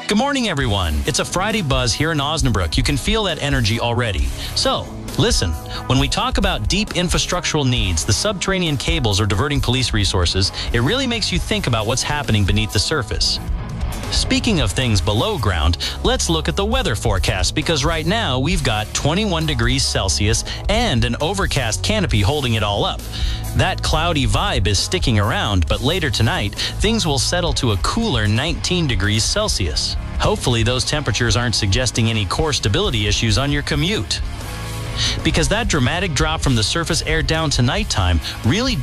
Good morning, everyone. It's a Friday buzz here in Osnabrück. You can feel that energy already. So, listen, when we talk about deep infrastructural needs, the subterranean cables or diverting police resources, it really makes you think about what's happening beneath the surface. Speaking of things below ground, let's look at the weather forecast, because right now we've got 21 degrees Celsius and an overcast canopy holding it all up. That cloudy vibe is sticking around, but later tonight, things will settle to a cooler 19 degrees Celsius. Hopefully those temperatures aren't suggesting any core stability issues on your commute, because that dramatic drop from the surface air down to nighttime really